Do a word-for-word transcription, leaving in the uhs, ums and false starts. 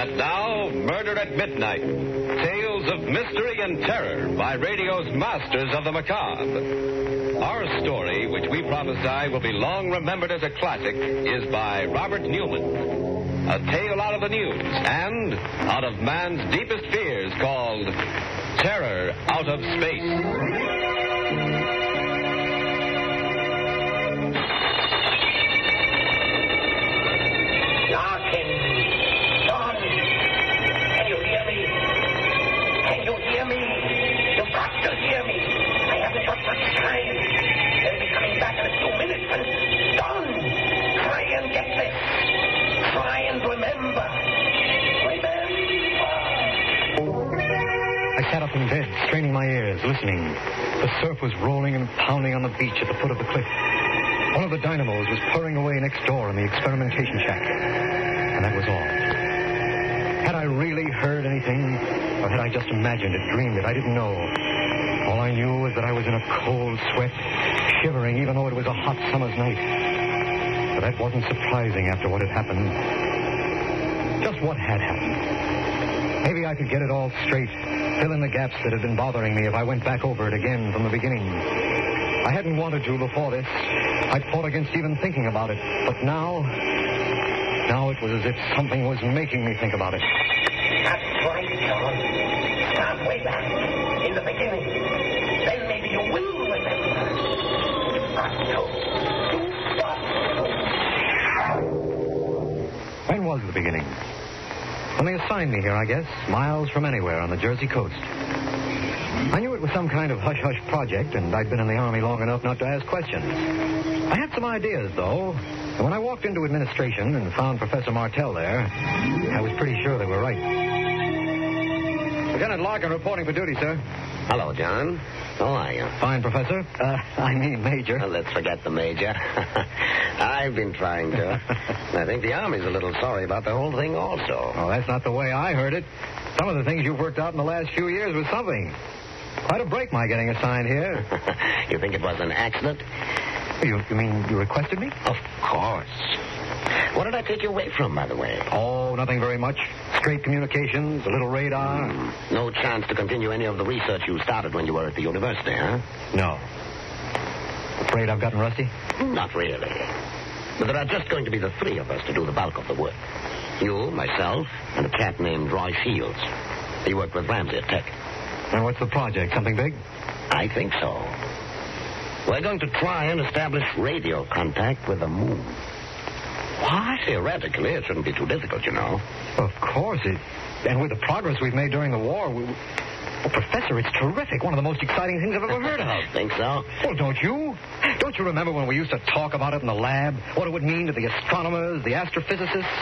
And now, Murder at Midnight. Tales of mystery and terror by radio's masters of the macabre. Our story, which we prophesy will be long remembered as a classic, is by Robert Newman. A tale out of the news and out of man's deepest fears called Terror Out of Space. In bed, straining my ears, listening. The surf was rolling and pounding on the beach at the foot of the cliff. One of the dynamos was purring away next door in the experimentation shack. And that was all. Had I really heard anything, or had I just imagined it, dreamed it? I didn't know. All I knew was that I was in a cold sweat, shivering even though it was a hot summer's night. But that wasn't surprising after what had happened. Just what had happened. Maybe I could get it all straight. Fill in the gaps that had been bothering me if I went back over it again from the beginning. I hadn't wanted to before this. I'd fought against even thinking about it. But now, now it was as if something was making me think about it. That's right, John. Start way back, in the beginning. Then maybe you will remember. When was the beginning? When they assigned me here, I guess, miles from anywhere on the Jersey coast. I knew it was some kind of hush-hush project, and I'd been in the Army long enough not to ask questions. I had some ideas, though, and when I walked into administration and found Professor Martell there, I was pretty sure they were right. Lieutenant Larkin reporting for duty, sir. Hello, John. How are you? Fine, Professor. Uh, I mean, Major. Well, let's forget the Major. I've been trying to. I think the Army's a little sorry about the whole thing also. Oh, that's not the way I heard it. Some of the things you've worked out in the last few years was something. Quite a break, my getting assigned here. You think it was an accident? You, you mean you requested me? Of course. What did I take you away from, by the way? Oh, nothing very much. Straight communications, a little radar. Mm. No chance to continue any of the research you started when you were at the university, huh? No. Afraid I've gotten rusty? Not really. But there are just going to be the three of us to do the bulk of the work. You, myself, and a cat named Roy Shields. He worked with Ramsey at Tech. And what's the project? Something big? I think so. We're going to try and establish radio contact with the moon. What? Theoretically, it shouldn't be too difficult, you know. Of course. It, and with the progress we've made during the war, we... Oh, Professor, it's terrific. One of the most exciting things I've ever heard of. Think so? Well, don't you? Don't you remember when we used to talk about it in the lab? What it would mean to the astronomers, the astrophysicists?